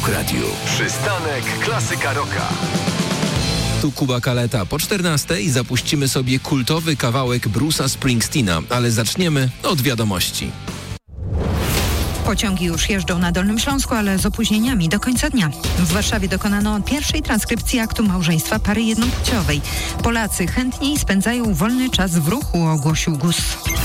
ROK Radio. Przystanek Klasyka Rocka. Tu Kuba Kaleta. Po 14:00 zapuścimy sobie kultowy kawałek Bruce'a Springsteena, ale zaczniemy od wiadomości. Pociągi już jeżdżą na Dolnym Śląsku, ale z opóźnieniami do końca dnia. W Warszawie dokonano pierwszej transkrypcji aktu małżeństwa pary jednopłciowej. Polacy chętniej spędzają wolny czas w ruchu, ogłosił GUS.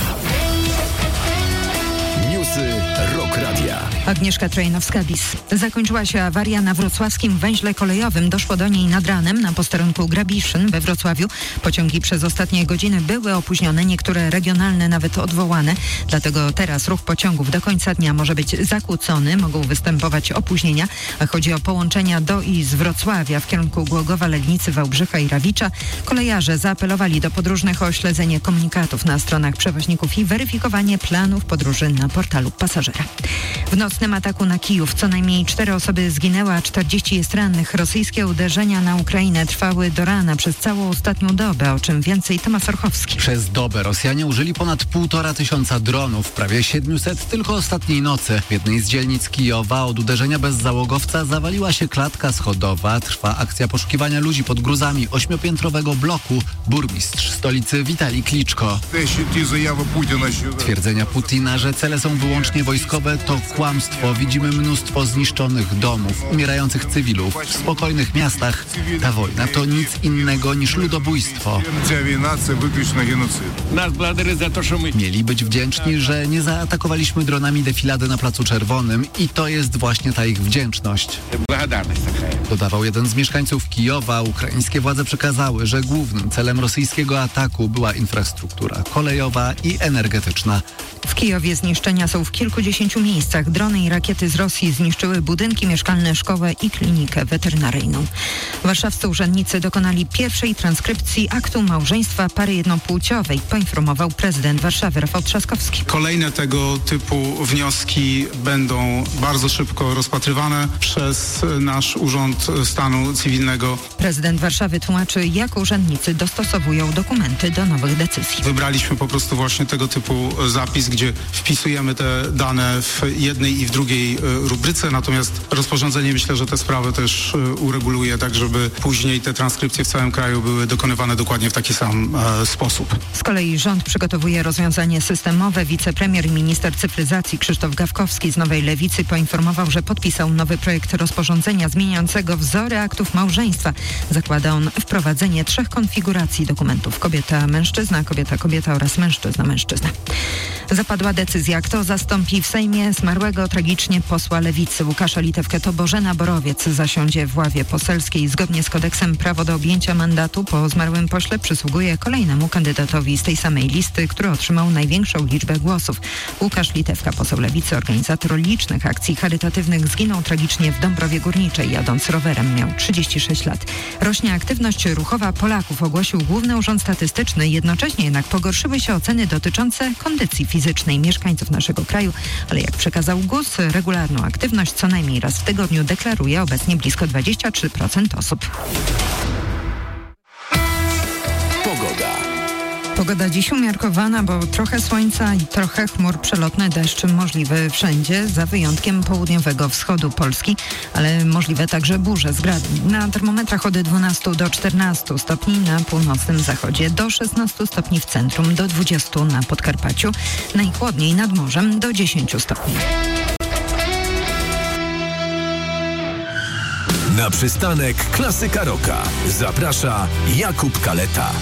Newsy ROK Radia. Agnieszka Trojanowska-Bis. Zakończyła się awaria na wrocławskim węźle kolejowym. Doszło do niej nad ranem na posterunku Grabiszyn we Wrocławiu. Pociągi przez ostatnie godziny były opóźnione, niektóre regionalne nawet odwołane. Dlatego teraz ruch pociągów do końca dnia może być zakłócony. Mogą występować opóźnienia. A chodzi o połączenia do i z Wrocławia w kierunku Głogowa, Legnicy, Wałbrzycha i Rawicza. Kolejarze zaapelowali do podróżnych o śledzenie komunikatów na stronach przewoźników i weryfikowanie planów podróży na portalu pasażera. W nocnym ataku na Kijów co najmniej 4 osoby zginęły, a 40 jest rannych. Rosyjskie uderzenia na Ukrainę trwały do rana przez całą ostatnią dobę, o czym więcej Tomasz Orchowski. Przez dobę Rosjanie użyli ponad 1500 dronów, prawie 700 tylko ostatniej nocy. W jednej z dzielnic Kijowa od uderzenia bezzałogowca zawaliła się klatka schodowa. Trwa akcja poszukiwania ludzi pod gruzami 8-piętrowego bloku. Burmistrz stolicy Witalij Kliczko. Twierdzenia Putina, że cele są wyłącznie wojskowe, to kłamstwo. Widzimy mnóstwo zniszczonych domów, umierających cywilów. W spokojnych miastach ta wojna to nic innego niż ludobójstwo. Mieli być wdzięczni, że nie zaatakowaliśmy dronami defiladę na Placu Czerwonym i to jest właśnie ta ich wdzięczność. Dodawał jeden z mieszkańców Kijowa. Ukraińskie władze przekazały, że głównym celem rosyjskiego ataku była infrastruktura kolejowa i energetyczna. W Kijowie zniszczenia są w kilkudziesięciu miejscach. Drony i rakiety z Rosji zniszczyły budynki mieszkalne, szkołę i klinikę weterynaryjną. Warszawscy urzędnicy dokonali pierwszej transkrypcji aktu małżeństwa pary jednopłciowej, poinformował prezydent Warszawy Rafał Trzaskowski. Kolejne tego typu wnioski będą bardzo szybko rozpatrywane przez nasz Urząd Stanu Cywilnego. Prezydent Warszawy tłumaczy, jak urzędnicy dostosowują dokumenty do nowych decyzji. Wybraliśmy po prostu właśnie tego typu zapis, gdzie wpisujemy te dane w jednej i w drugiej rubryce, natomiast rozporządzenie myślę, że te sprawy też ureguluje tak, żeby później te transkrypcje w całym kraju były dokonywane dokładnie w taki sam sposób. Z kolei rząd przygotowuje rozwiązanie systemowe. Wicepremier i minister cyfryzacji Krzysztof Gawkowski z Nowej Lewicy poinformował, że podpisał nowy projekt rozporządzenia zmieniającego wzory aktów małżeństwa. Zakłada on wprowadzenie 3 konfiguracji dokumentów: kobieta-mężczyzna, kobieta-kobieta oraz mężczyzna-mężczyzna. Zapadła decyzja, kto zastąpi w Sejmie zmarłego tragicznie posła Lewicy Łukasza Litewkę. To Bożena Borowiec zasiądzie w ławie poselskiej. Zgodnie z kodeksem prawo do objęcia mandatu po zmarłym pośle przysługuje kolejnemu kandydatowi z tej samej listy, który otrzymał największą liczbę głosów. Łukasz Litewka, poseł Lewicy, organizator licznych akcji charytatywnych, zginął tragicznie w Dąbrowie Górniczej. Jadąc rowerem, miał 36 lat. Rośnie aktywność ruchowa Polaków, ogłosił Główny Urząd Statystyczny. Jednocześnie jednak pogorszyły się oceny dotyczące kondycji fizycznej mieszkańców naszego kraju, ale jak przekazał GUS, regularną aktywność co najmniej raz w tygodniu deklaruje obecnie blisko 23% osób. Pogoda dziś umiarkowana, bo trochę słońca i trochę chmur, przelotny deszcz możliwy wszędzie, za wyjątkiem południowego wschodu Polski, ale możliwe także burze z gradem. Na termometrach od 12 do 14 stopni na północnym zachodzie, do 16 stopni w centrum, do 20 na Podkarpaciu, najchłodniej nad morzem do 10 stopni. Na przystanek Klasyka Rocka zaprasza Jakub Kaleta.